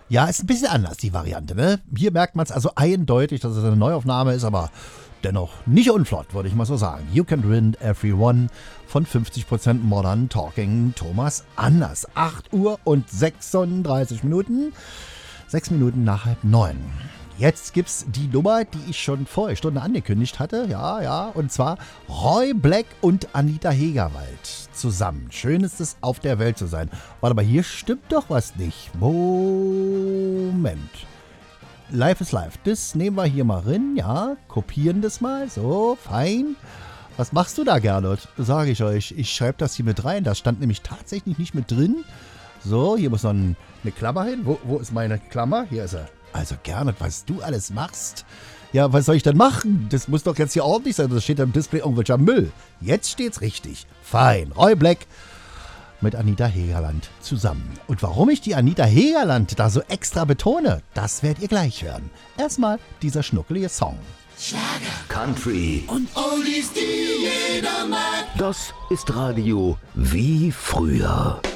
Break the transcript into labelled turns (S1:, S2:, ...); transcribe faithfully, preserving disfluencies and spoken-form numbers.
S1: Ja, ist ein bisschen anders, die Variante, ne? Hier merkt man es also eindeutig, dass es eine Neuaufnahme ist, aber dennoch nicht unflott, würde ich mal so sagen. You Can Win Everyone von fünfzig Prozent Modern Talking Thomas Anders. acht Uhr und sechsunddreißig Minuten. Sechs Minuten nach halb neun. Jetzt gibt's die Nummer, die ich schon vor einer Stunde angekündigt hatte. Ja, ja. Und zwar Roy Black und Anita Hegerwald zusammen. Schön ist es, auf der Welt zu sein. Warte mal, hier stimmt doch was nicht. Moment. Live is live. Das nehmen wir hier mal rein. Ja, kopieren das mal. So, fein. Was machst du da, Gernot? Sage ich euch. Ich schreibe das hier mit rein. Das stand nämlich tatsächlich nicht mit drin. So, hier muss noch ein, eine Klammer hin. Wo, wo ist meine Klammer? Hier ist er. Also Gernot, was du alles machst. Ja, was soll ich denn machen? Das muss doch jetzt hier ordentlich sein. Das steht am Display irgendwelcher Müll. Jetzt steht's richtig. Fein. Roy Black mit Anita Hegerland zusammen. Und warum ich die Anita Hegerland da so extra betone, das werdet ihr gleich hören. Erstmal dieser schnuckelige Song.
S2: Schlager, Country und Oldies, die jeder mag. Das ist Radio wie früher.